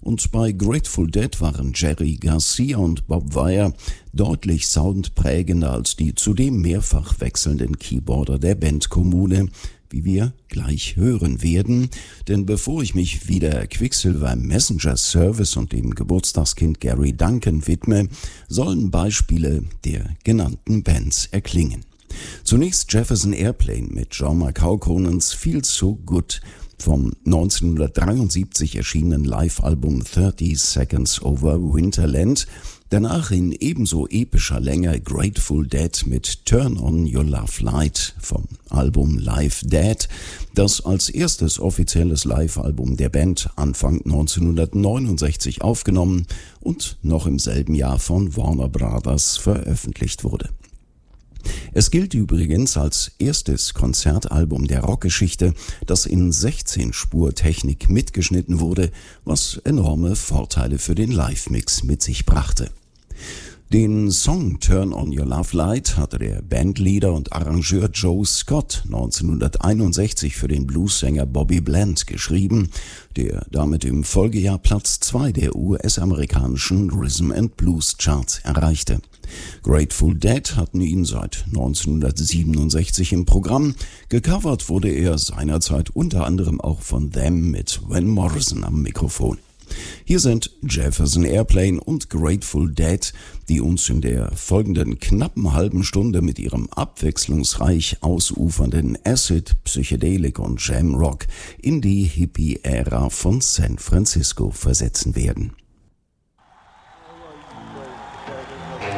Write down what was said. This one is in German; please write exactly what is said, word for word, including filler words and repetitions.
und bei Grateful Dead waren Jerry Garcia und Bob Weir deutlich soundprägender als die zudem mehrfach wechselnden Keyboarder der Bandkommune, wie wir gleich hören werden. Denn bevor ich mich wieder Quicksilver Messenger Service und dem Geburtstagskind Gary Duncan widme, sollen Beispiele der genannten Bands erklingen. Zunächst Jefferson Airplane mit John McCauconans Feel So Good vom neunzehnhundertdreiundsiebzig erschienenen Live-Album thirty Seconds Over Winterland. Danach in ebenso epischer Länge Grateful Dead mit Turn On Your Love Light vom Album Live Dead, das als erstes offizielles Live-Album der Band Anfang neunzehnhundertneunundsechzig aufgenommen und noch im selben Jahr von Warner Brothers veröffentlicht wurde. Es gilt übrigens als erstes Konzertalbum der Rockgeschichte, das in sechzehn-Spur-Technik mitgeschnitten wurde, was enorme Vorteile für den Live-Mix mit sich brachte. Den Song Turn On Your Love Light hatte der Bandleader und Arrangeur Joe Scott neunzehnhunderteinundsechzig für den Bluessänger Bobby Bland geschrieben, der damit im Folgejahr Platz zwei der U S-amerikanischen Rhythm and Blues Charts erreichte. Grateful Dead hatten ihn seit neunzehnhundertsiebenundsechzig im Programm. Gecovert wurde er seinerzeit unter anderem auch von Them mit Van Morrison am Mikrofon. Hier sind Jefferson Airplane und Grateful Dead, die uns in der folgenden knappen halben Stunde mit ihrem abwechslungsreich ausufernden Acid, Psychedelik und Jamrock in die Hippie-Ära von San Francisco versetzen werden.